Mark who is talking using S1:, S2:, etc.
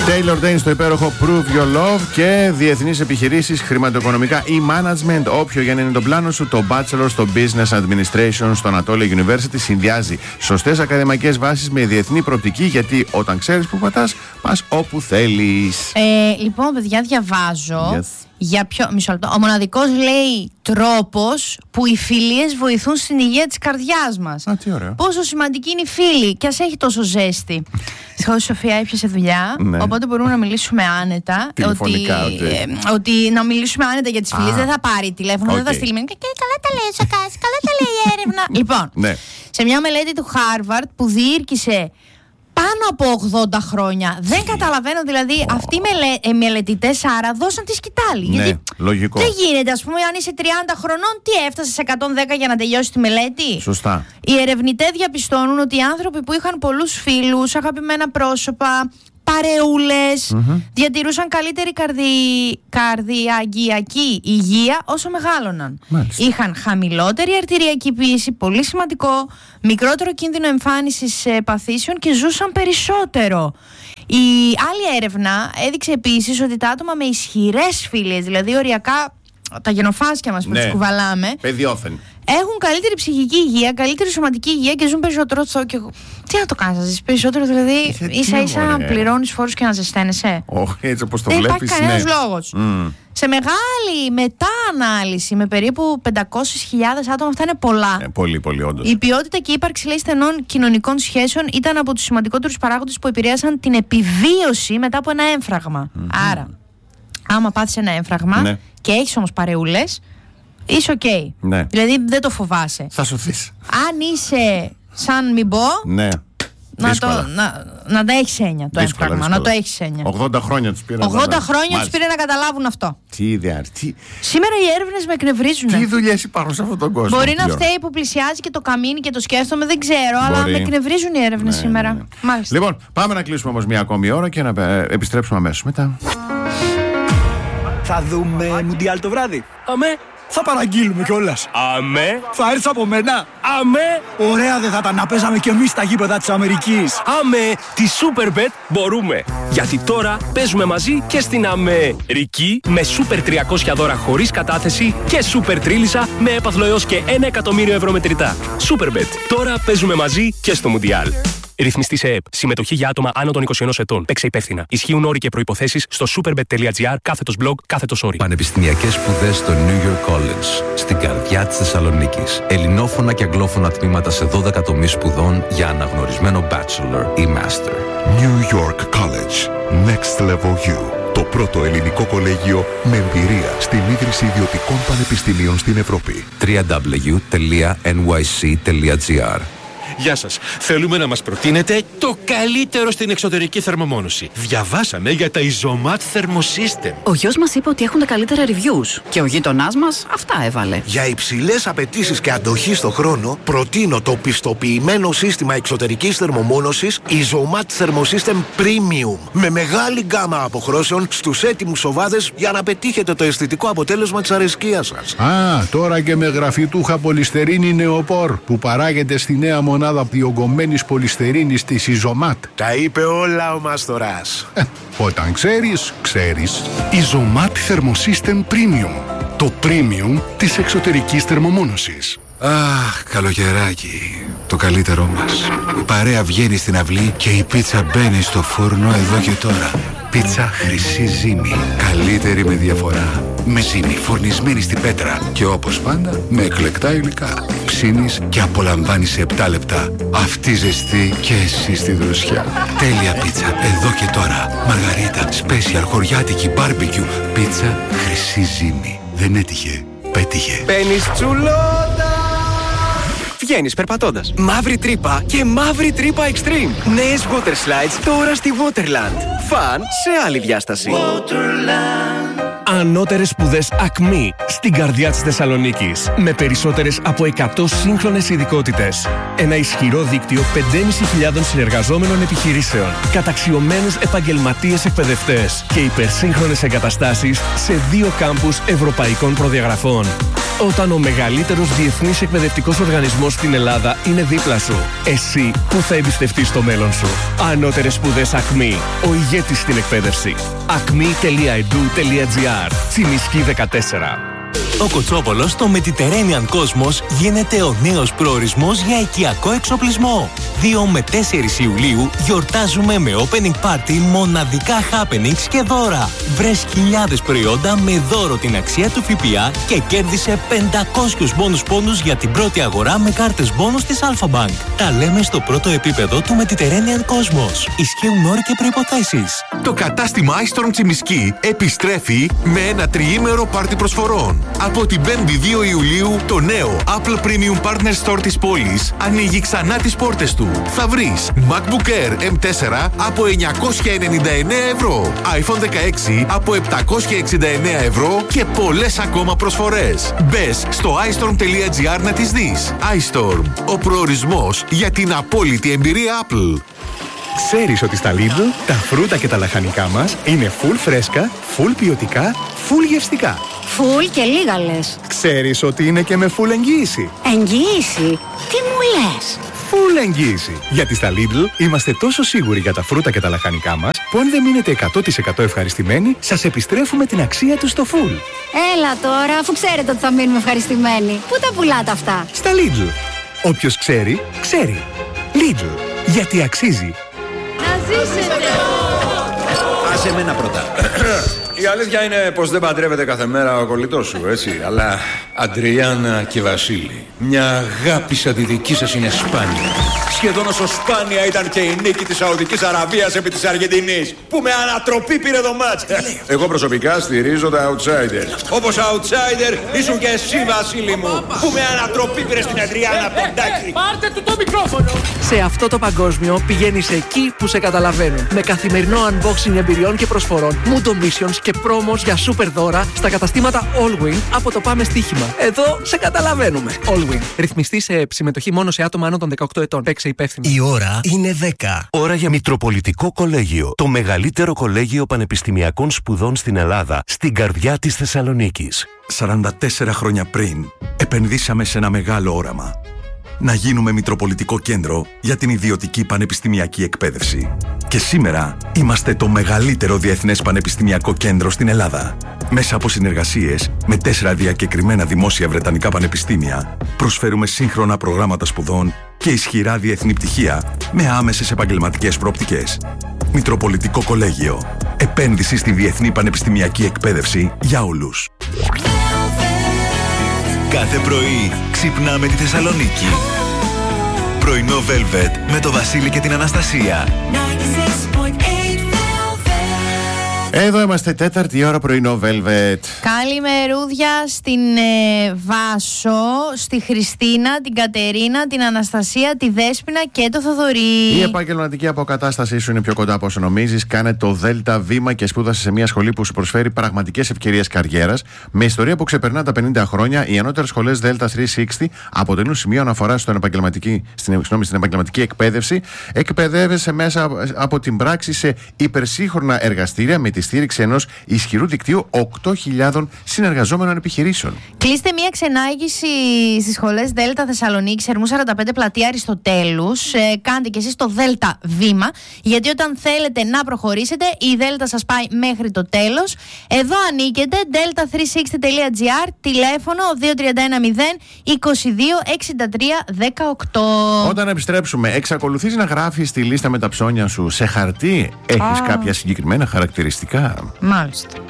S1: Taylor Dane στο υπέροχο Prove Your Love και διεθνείς επιχειρήσεις, χρηματοοικονομικά ή management. Όποιο για να είναι το πλάνο σου, το Bachelor στο Business Administration στο Anatolia University συνδυάζει σωστές ακαδημαϊκές βάσεις με διεθνή προοπτική, γιατί όταν ξέρεις που πατάς, πας όπου θέλεις.
S2: Λοιπόν, παιδιά, διαβάζω.
S1: Yes.
S2: Για ποιο, μισό λεπτό. Ο μοναδικός, λέει, τρόπος που οι φιλίες βοηθούν στην υγεία της καρδιάς μας.
S1: Τι ωραίο.
S2: Πόσο σημαντική είναι η φίλη, και ας έχει τόσο ζέστη. Στη Σοφία έπιασε δουλειά,
S1: ναι.
S2: Οπότε μπορούμε να μιλήσουμε άνετα. Ότι να μιλήσουμε άνετα για τις φιλίες. Δεν θα πάρει τηλέφωνο, δεν θα στείλει μήνυμα. Και καλά τα λέει ο Σακάς, καλά τα λέει η έρευνα. Λοιπόν,
S1: ναι.
S2: Σε μια μελέτη του Harvard που διήρκησε πάνω από 80 χρόνια. Δεν καταλαβαίνω, δηλαδή, αυτοί οι μελετητές άρα δώσαν τη σκητάλη.
S1: Ναι,
S2: γιατί
S1: λογικό.
S2: δεν γίνεται, ας πούμε, αν είσαι 30 χρονών, τι έφτασες 110 για να τελειώσει τη μελέτη.
S1: Σωστά.
S2: Οι ερευνητές διαπιστώνουν ότι οι άνθρωποι που είχαν πολλούς φίλους, αγαπημένα πρόσωπα, παρεούλες, διατηρούσαν καλύτερη καρδιαγγειακή υγεία όσο μεγάλωναν.
S1: Μάλιστα.
S2: Είχαν χαμηλότερη αρτηριακή πίεση, πολύ σημαντικό, μικρότερο κίνδυνο εμφάνισης παθήσεων και ζούσαν περισσότερο. Η άλλη έρευνα έδειξε επίσης ότι τα άτομα με ισχυρές φίλες, δηλαδή οριακά τα γενοφάσκια μας που τις κουβαλάμε,
S1: παιδιόφεν,
S2: έχουν καλύτερη ψυχική υγεία, καλύτερη σωματική υγεία και ζουν περισσότερο. Τι να το κάνεις, να ζεις περισσότερο, δηλαδή ίσα-ίσα πληρώνεις φόρους και να ζεσταίνεσαι.
S1: Όχι, έτσι όπως το
S2: δεν
S1: βλέπεις.
S2: Δεν υπάρχει κανένας λόγος. Σε μεγάλη μετά-ανάλυση με περίπου 500.000 άτομα, αυτά είναι πολλά.
S1: Πολύ, πολύ, όντως.
S2: Η ποιότητα και η ύπαρξη, λέει, στενών κοινωνικών σχέσεων ήταν από τους σημαντικότερους παράγοντες που επηρέασαν την επιβίωση μετά από ένα έμφραγμα. Άρα, άμα πάθεις ένα έμφραγμα και έχεις όμως παρεούλες, είσαι ok.
S1: Ναι.
S2: Δηλαδή δεν το φοβάσαι.
S1: Θα σωθείς.
S2: Αν είσαι σαν μην πω,
S1: ναι.
S2: να τα έχεις έννοια το έμφραγμα. Να το έχεις έννοια.
S1: 80 χρόνια τους πήρε.
S2: 80 χρόνια τους πήρε να καταλάβουν αυτό.
S1: Τι ιδέα.
S2: Σήμερα οι έρευνες με εκνευρίζουν.
S1: Τι δουλειές υπάρχουν σε αυτόν τον κόσμο.
S2: Μπορεί να φταίει που πλησιάζει και το καμίνι και το σκέφτομαι, δεν ξέρω, αλλά με εκνευρίζουν οι έρευνες σήμερα.
S1: Ναι. Λοιπόν, πάμε να κλείσουμε όμως μια ακόμη ώρα και να επιστρέψουμε αμέσως μετά.
S3: Θα δούμε Μουντιάλ το βράδυ. Αμέ. Θα παραγγείλουμε κιόλας.
S4: Αμέ.
S3: Θα έρθεις από μένα.
S4: Αμέ.
S3: Ωραία δεν θα ήταν να παίζαμε κι εμείς στα γήπεδα της Αμερικής.
S4: Αμέ. Τη Superbet μπορούμε. Γιατί τώρα παίζουμε μαζί και στην Αμερική με Super 300 δώρα χωρίς κατάθεση και Super Τρίλισσα με έπαθλο έως και 1 εκατομμύριο ευρώ μετρητά. Superbet. Τώρα παίζουμε μαζί και στο Μουντιάλ. Ρυθμιστή σε ΕΕΠ. Συμμετοχή για άτομα άνω των 21 ετών. Παίξε υπεύθυνα. Ισχύουν όροι και προϋποθέσεις στο superbet.gr/blog/όροι.
S5: Πανεπιστημιακές σπουδές στο New York College, στην καρδιά της Θεσσαλονίκης. Ελληνόφωνα και αγγλόφωνα τμήματα σε 12 τομείς σπουδών για αναγνωρισμένο bachelor ή master.
S6: New York College. Next Level You. Το πρώτο ελληνικό κολέγιο με εμπειρία στην ίδρυση ιδιωτικών πανεπιστημίων στην Ευρώπη.
S5: www.nyc.gr.
S7: Γεια σας. Θέλουμε να μας προτείνετε το καλύτερο στην εξωτερική θερμομόνωση. Διαβάσαμε για τα Isomat Thermosystem.
S8: Ο γιος μας είπε ότι έχουν τα καλύτερα reviews και ο γείτονάς μας αυτά έβαλε.
S9: Για υψηλές απαιτήσεις και αντοχή στο χρόνο, προτείνω το πιστοποιημένο σύστημα εξωτερικής θερμομόνωσης Isomat Thermosystem Premium. Με μεγάλη γκάμα αποχρώσεων στους έτοιμους οβάδες για να πετύχετε το αισθητικό αποτέλεσμα της αρεσκίας σας.
S10: Τώρα και με γραφιτούχα πολυστερίνη νεοπόρ που παράγεται στη νέα μονάδα διογκωμένης πολυστερίνης της Isomat.
S9: Τα είπε όλα ο Μαστοράς.
S10: Όταν ξέρεις, ξέρεις.
S6: Isomat Thermosystem Premium. Το premium της εξωτερικής θερμομόνωσης.
S11: Αχ, καλοκαιράκι. Το καλύτερό μας. Η παρέα βγαίνει στην αυλή και η πίτσα μπαίνει στο φούρνο εδώ και τώρα. Πίτσα Χρυσή Ζύμη. Καλύτερη με διαφορά. Με ζύμη φορνισμένη στην πέτρα. Και όπως πάντα με εκλεκτά υλικά. Ψήνεις και απολαμβάνεις σε 7 λεπτά. Αυτή ζεστή και εσύ στη δροσιά. Τέλεια πίτσα εδώ και τώρα. Μαργαρίτα, special, χωριάτικη, barbecue. Πίτσα Χρυσή Ζύμη. Δεν έτυχε, πέτυχε.
S4: Μπαίνεις τσουλότα. Βγαίνεις περπατώντας. Μαύρη τρύπα και μαύρη τρύπα extreme. Νέες water slides τώρα στη Waterland. Φαν σε άλλη διάσταση. Waterland. Ανώτερες σπουδές Acme στην καρδιά της Θεσσαλονίκης. Με περισσότερες από 100 σύγχρονες ειδικότητες. Ένα ισχυρό δίκτυο 5.500 συνεργαζόμενων επιχειρήσεων. Καταξιωμένους επαγγελματίες εκπαιδευτές. Και υπερσύγχρονες εγκαταστάσεις σε 2 κάμπους ευρωπαϊκών προδιαγραφών.
S3: Όταν ο μεγαλύτερος διεθνής εκπαιδευτικός οργανισμός στην Ελλάδα είναι δίπλα σου. Εσύ που θα εμπιστευτείς το μέλλον σου. Ανώτερες σπουδές ACME. Ο ηγέτης στην εκπαίδευση. acme.edu.gr. Τσιμισκή 14.
S12: Ο Κοτσόπολος στο Mediterranean Cosmos γίνεται ο νέος προορισμός για οικιακό εξοπλισμό. 2 με 4 Ιουλίου γιορτάζουμε με opening party μοναδικά happenings και δώρα. Βρες χιλιάδες προϊόντα με δώρο την αξία του ΦΠΑ και κέρδισε 500 μπόνους πόντους για την πρώτη αγορά με κάρτες μπόνους της Alpha Bank. Τα λέμε στο πρώτο επίπεδο του Mediterranean Cosmos. Ισχύουν όροι και προϋποθέσεις.
S13: Το κατάστημα iStorm Τσιμισκή επιστρέφει με ένα τριήμερο πάρτι προσφορών. Από την 5η 2 Ιουλίου, το νέο Apple Premium Partner Store της πόλης ανοίγει ξανά τις πόρτες του. Θα βρεις MacBook Air M4 από 999 ευρώ, iPhone 16 από 769 ευρώ και πολλές ακόμα προσφορές. Μπες στο iStorm.gr να τις δεις. iStorm, ο προορισμός για την απόλυτη εμπειρία Apple.
S14: Ξέρεις ότι στα Lidl τα φρούτα και τα λαχανικά μας είναι full φρέσκα, full ποιοτικά, full γευστικά.
S15: Full και λίγα λες.
S14: Ξέρεις ότι είναι και με full εγγύηση.
S15: Εγγύηση? Τι μου λες?
S14: Full εγγύηση. Γιατί στα Lidl είμαστε τόσο σίγουροι για τα φρούτα και τα λαχανικά μας που αν δεν μείνετε 100% ευχαριστημένοι, σας επιστρέφουμε την αξία τους στο full.
S15: Έλα τώρα, αφού ξέρετε ότι θα μείνουμε ευχαριστημένοι. Πού τα πουλάτε αυτά?
S14: Στα Lidl. Όποιος ξέρει, ξέρει. Lidl. Γιατί αξίζει.
S15: Να ζήσετε!
S16: Άσε εμένα πρώτα. Η αλήθεια είναι πως δεν παντρεύεται κάθε μέρα ο κολλητός σου, έτσι. Αλλά Αντριάννα και Βασίλη, μια αγάπη σαν τη δική σας είναι σπάνια. Σχεδόν όσο σπάνια ήταν και η νίκη της Σαουδικής Αραβίας επί της Αργεντινής, που με ανατροπή πήρε το μάτς. Εγώ προσωπικά στηρίζω τα outsiders. Όπως outsider ήσουν και εσύ, Βασίλη μου, που με ανατροπή πήρε στην Αντριάννα Πεντάκη.
S3: Πάρτε του το μικρόφωνο!
S17: Σε αυτό το παγκόσμιο πηγαίνεις εκεί που σε καταλαβαίνουν. Με καθημερινό unboxing εμπειριών και προσφορών, Mundo Missions και promos για super δώρα στα καταστήματα Allwin από το Πάμε Στοίχημα. Εδώ σε καταλαβαίνουμε. Allwin. Ρυθμιστή σε συμμετοχή μόνο σε άτομα άνω των 18 ετών. Παίξε υπεύθυνα.
S18: Η ώρα είναι 10. Ώρα για Μητροπολιτικό Κολέγιο. Το μεγαλύτερο κολέγιο πανεπιστημιακών σπουδών στην Ελλάδα, στην καρδιά της Θεσσαλονίκης.
S19: 44 χρόνια πριν, επενδύσαμε σε ένα μεγάλο όραμα. Να γίνουμε Μητροπολιτικό Κέντρο για την ιδιωτική πανεπιστημιακή εκπαίδευση. Και σήμερα είμαστε το μεγαλύτερο διεθνές πανεπιστημιακό κέντρο στην Ελλάδα. Μέσα από συνεργασίες με 4 διακεκριμένα δημόσια βρετανικά πανεπιστήμια, προσφέρουμε σύγχρονα προγράμματα σπουδών και ισχυρά διεθνή πτυχία με άμεσες επαγγελματικές προοπτικές. Μητροπολιτικό Κολέγιο. Επένδυση στη διεθνή πανεπιστημιακή εκπαίδευση για όλους.
S20: Κάθε πρωί ξυπνάμε τη Θεσσαλονίκη. Πρωινό Velvet με το Βασίλη και την Αναστασία.
S1: Εδώ είμαστε, 4η ώρα, πρωινό Velvet.
S2: Καλημερούδια στην Βάσο, στη Χριστίνα, την Κατερίνα, την Αναστασία, τη Δέσποινα και το Θοδωρή.
S1: Η επαγγελματική αποκατάστασή σου είναι πιο κοντά από όσο νομίζεις. Κάνε το Δέλτα βήμα και σπούδασε σε μια σχολή που σου προσφέρει πραγματικές ευκαιρίες καριέρας. Με ιστορία που ξεπερνά τα 50 χρόνια, οι ανώτερες σχολές Delta 360 αποτελούν σημείο αναφοράς στην επαγγελματική εκπαίδευση. Εκπαιδεύεσαι μέσα από την πράξη σε υπερσύγχρονα εργαστήρια με τη στήριξη ενός ισχυρού δικτύου 8.000 συνεργαζόμενων επιχειρήσεων.
S2: Κλείστε μια ξενάγηση στις σχολές Δέλτα Θεσσαλονίκη, Ερμού 45 πλατεία Αριστοτέλους. Κάντε και εσείς το Δέλτα βήμα, γιατί όταν θέλετε να προχωρήσετε, η Δέλτα σας πάει μέχρι το τέλος. Εδώ ανήκετε, delta360.gr, τηλέφωνο 2301-22-63-18.
S1: Όταν επιστρέψουμε, εξακολουθείς να γράφεις τη λίστα με τα ψώνια σου σε χαρτί? Έχεις κάποια συγκεκριμένα χαρακτηριστικά?
S2: Μάλιστα.